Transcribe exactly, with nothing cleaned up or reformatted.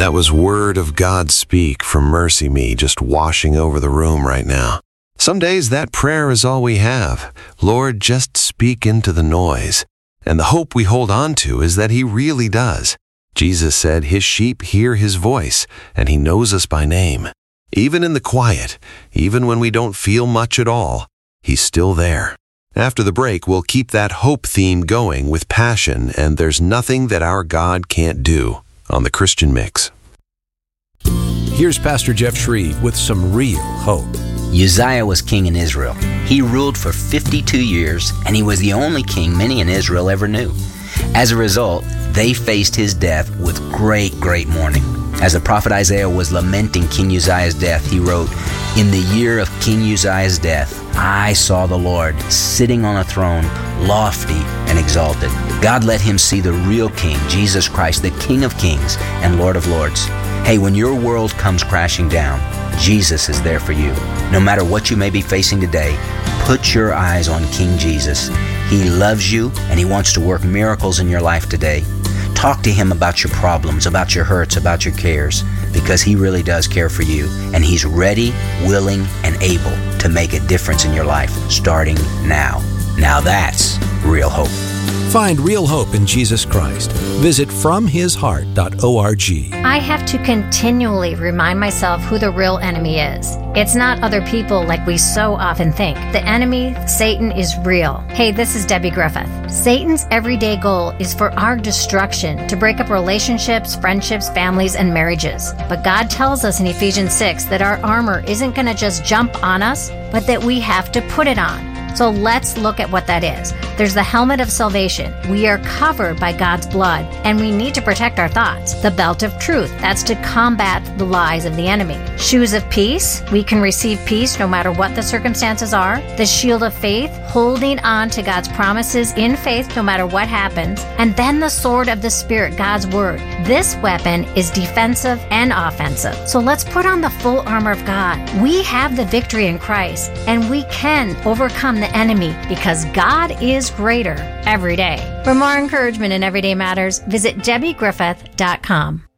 That was Word of God Speak from Mercy Me just washing over the room right now. Some days that prayer is all we have. Lord, just speak into the noise. And the hope we hold on to is that He really does. Jesus said His sheep hear His voice, and He knows us by name. Even in the quiet, even when we don't feel much at all, He's still there. After the break, we'll keep that hope theme going with passion, and there's nothing that our God can't do on the Christian Mix. Here's Pastor Jeff Shreve with some real hope. Uzziah was king in Israel. He ruled for fifty-two years, and he was the only king many in Israel ever knew. As a result, they faced his death with great, great mourning. As the prophet Isaiah was lamenting King Uzziah's death, he wrote, "In the year of King Uzziah's death, I saw the Lord sitting on a throne, lofty and exalted." God let him see the real King, Jesus Christ, the King of Kings and Lord of Lords. Hey, when your world comes crashing down, Jesus is there for you. No matter what you may be facing today, put your eyes on King Jesus. He loves you, and He wants to work miracles in your life today. Talk to Him about your problems, about your hurts, about your cares, because He really does care for you, and He's ready, willing, and able to make a difference in your life starting now. Now that's real hope. Find real hope in Jesus Christ. Visit from his heart dot org. I have to continually remind myself who the real enemy is. It's not other people like we so often think. The enemy, Satan, is real. Hey, this is Debbie Griffith. Satan's everyday goal is for our destruction, to break up relationships, friendships, families, and marriages. But God tells us in Ephesians six that our armor isn't going to just jump on us, but that we have to put it on. So let's look at what that is. There's the helmet of salvation. We are covered by God's blood, and we need to protect our thoughts. The belt of truth. That's to combat the lies of the enemy. Shoes of peace. We can receive peace no matter what the circumstances are. The shield of faith. Holding on to God's promises in faith no matter what happens. And then the sword of the Spirit, God's word. This weapon is defensive and offensive. So let's put on the full armor of God. We have the victory in Christ, and we can overcome the enemy because God is greater every day. For more encouragement in Everyday Matters, visit Debbie Griffith dot com.